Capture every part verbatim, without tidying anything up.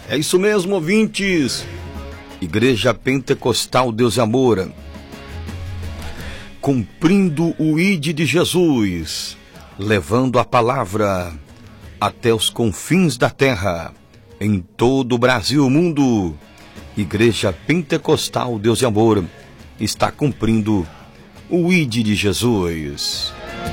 É isso mesmo, ouvintes. Igreja Pentecostal Deus e Amor, cumprindo o I D de Jesus, levando a palavra até os confins da terra, em todo o Brasil e o mundo. Igreja Pentecostal Deus e Amor está cumprindo o I D de Jesus.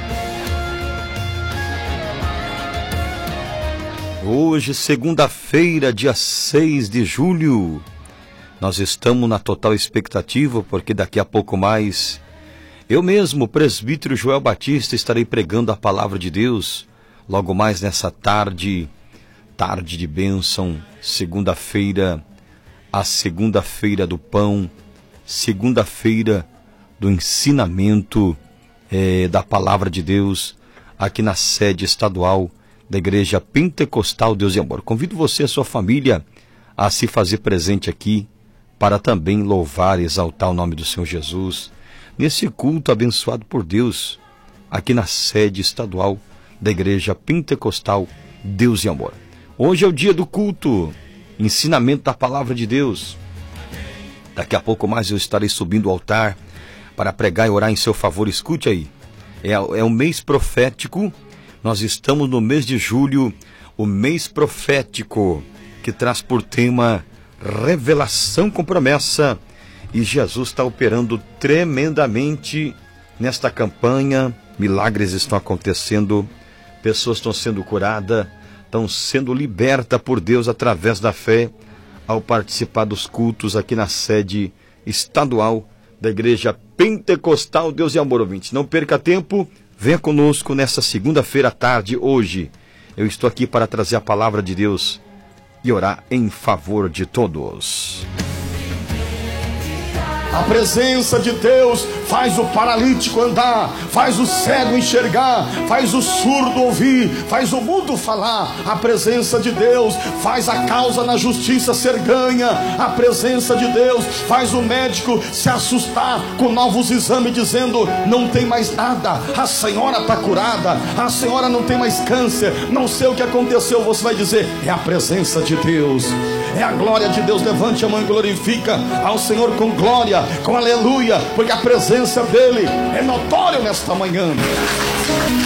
Hoje, segunda-feira, dia seis de julho, nós estamos na total expectativa, porque daqui a pouco mais, eu mesmo, presbítero Joel Batista, estarei pregando a palavra de Deus, logo mais nessa tarde, tarde de bênção, segunda-feira, a segunda-feira do pão, segunda-feira do ensinamento é, da palavra de Deus, aqui na sede estadual da Igreja Pentecostal Deus e Amor. Convido você e a sua família a se fazer presente aqui, para também louvar e exaltar o nome do Senhor Jesus, nesse culto abençoado por Deus, aqui na sede estadual da Igreja Pentecostal Deus e Amor. Hoje é o dia do culto, ensinamento da palavra de Deus. Daqui a pouco mais eu estarei subindo ao altar para pregar e orar em seu favor. Escute aí, é, é um mês profético. Nós estamos no mês de julho, o mês profético, que traz por tema revelação com promessa. E Jesus está operando tremendamente nesta campanha. Milagres estão acontecendo, pessoas estão sendo curadas, estão sendo libertas por Deus através da fé, ao participar dos cultos aqui na sede estadual da Igreja Pentecostal Deus e Amor, ouvintes. Não perca tempo. Venha conosco nessa segunda-feira à tarde, hoje. Eu estou aqui para trazer a palavra de Deus e orar em favor de todos. A presença de Deus faz o paralítico andar, faz o cego enxergar, faz o surdo ouvir, faz o mudo falar. A presença de Deus faz a causa na justiça ser ganha. A presença de Deus faz o médico se assustar com novos exames, dizendo: não tem mais nada, a senhora está curada, a senhora não tem mais câncer, não sei o que aconteceu. Você vai dizer: é a presença de Deus, é a glória de Deus. Levante a mão e glorifica ao Senhor com glória, com aleluia, porque a presença dele é notória nesta manhã.